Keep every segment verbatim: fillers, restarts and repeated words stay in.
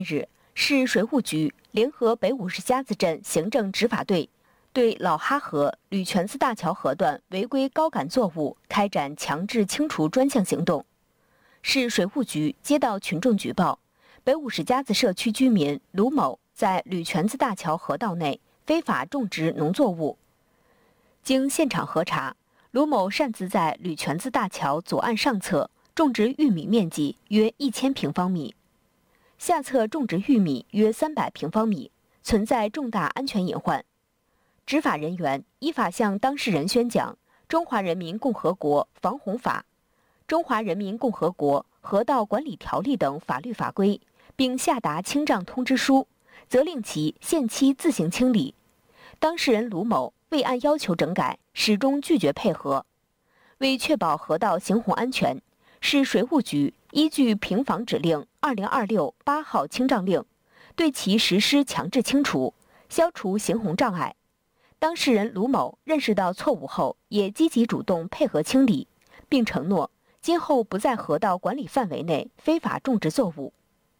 日，市水务局联合北五十家子镇行政执法队，对老哈河吕泉寺大桥河段违规高杆作物开展强制清除专项行动。市水务局接到群众举报，北五十家子社区居民卢某在吕泉寺大桥河道内非法种植农作物。经现场核查，卢某擅自在吕泉寺大桥左岸上侧种植玉米面积约一千平方米，下侧种植玉米约三百平方米，存在重大安全隐患。执法人员依法向当事人宣讲《中华人民共和国防洪法》《中华人民共和国河道管理条例》等法律法规，并下达清障通知书，责令其限期自行清理。当事人卢某未按要求整改，始终拒绝配合。为确保河道行洪安全，市水务局依据平房指令二零二六八号清障令，对其实施强制清除，消除行洪障碍。当事人卢某认识到错误后，也积极主动配合清理，并承诺今后不在河道管理范围内非法种植作物。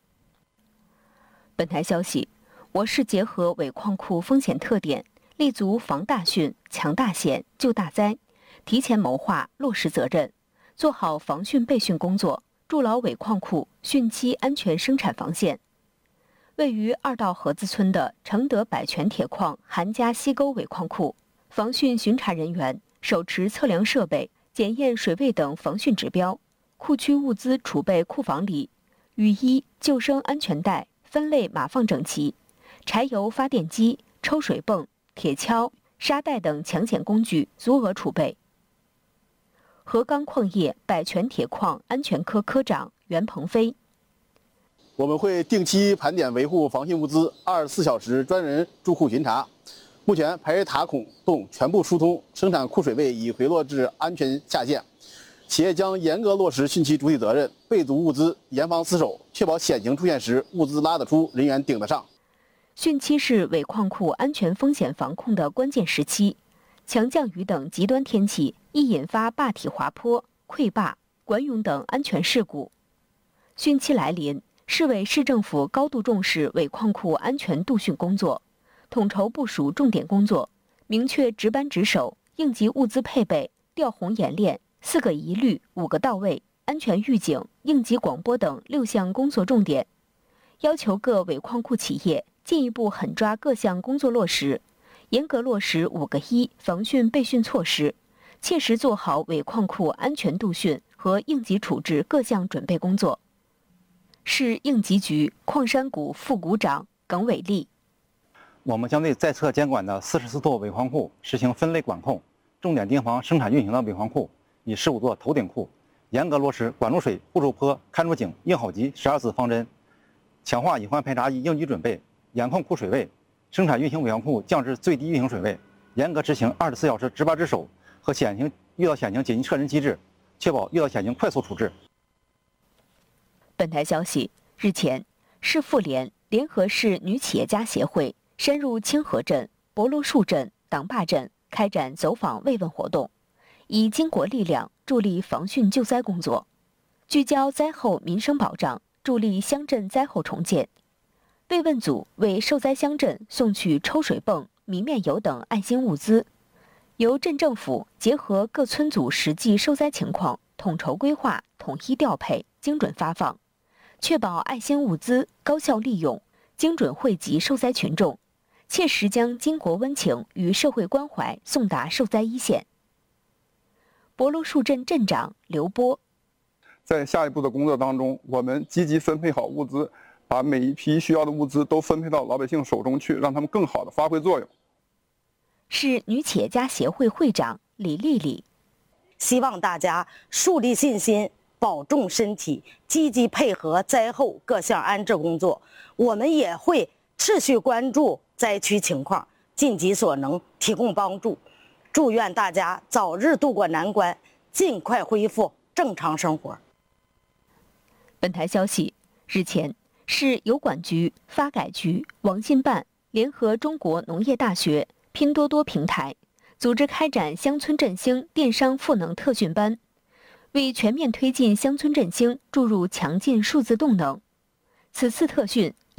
本台消息，我市结合尾矿库风险特点，立足防大汛、强大险、救大灾，提前谋划落实责任，做好防汛备汛工作，筑牢尾矿库汛期安全生产防线。位于二道河子村的承德百泉铁矿韩家西沟尾矿库，防汛巡查人员手持测量设备检验水位等防汛指标，库区物资储备库房里，雨衣、救生安全带分类码放整齐，柴油发电机、抽水泵、铁锹、沙袋等抢险工具足额储备。河钢矿业百泉铁矿安全科科长袁鹏飞， 我们会定期盘点维护防汛物资，二十四小时专人驻库巡查。目前排水塔孔洞全部疏通，生产库水位已回落至安全下限。企业将严格落实汛期主体责任，备足物资，严防死守，确保险情出现时物资拉得出，人员顶得上。 汛期是尾矿库安全风险防控的关键时期，强降雨等极端天气易引发坝体滑坡、溃坝、管涌等安全事故。汛期来临，市委市政府高度重视尾矿库安全度汛工作，统筹部署重点工作，明确值班值守、应急物资配备、调洪演练四个一律、五个到位、安全预警、应急广播等六项工作重点，要求各尾矿库企业进一步狠抓各项工作落实，严格落实五个一防汛备汛措施，切实做好尾矿库安全度汛和应急处置各项准备工作。市应急局矿山股副股长耿伟立， 我们将对在册监管的四十四座尾矿库实行分类管控，重点盯防生产运行的尾矿库，以十五座头顶库，严格落实管住水、护住坡、看住井、应好急十二次方针，强化隐患排查与应急准备，严控库水位，生产运行尾矿库降至最低运行水位，严格执行二十四小时值班值守和险情遇到险情紧急撤人机制，确保遇到险情快速处置。 本台消息，日前，市妇联联合市女企业家协会深入清河镇、博罗树镇、党坝镇开展走访慰问活动，以巾帼力量助力防汛救灾工作，聚焦灾后民生保障，助力乡镇灾后重建。慰问组为受灾乡镇送去抽水泵、米面油等爱心物资，由镇政府结合各村组实际受灾情况，统筹规划、统一调配、精准发放，确保爱心物资高效利用，精准惠及受灾群众，切实将巾帼温情与社会关怀送达受灾一线。博罗树镇镇长刘波， 在下一步的工作当中，我们积极分配好物资，把每一批需要的物资都分配到老百姓手中去，让他们更好地发挥作用。 市女企业家协会会长李丽丽， 希望大家树立信心，保重身体，积极配合灾后各项安置工作。我们也会持续关注灾区情况，尽己所能提供帮助。祝愿大家早日渡过难关，尽快恢复正常生活。 本台消息，日前，市邮管局、发改局、网信办联合中国农业大学、拼多多平台，组织开展乡村振兴电商赋能特训班，为全面推进乡村振兴注入强劲数字动能。此次特训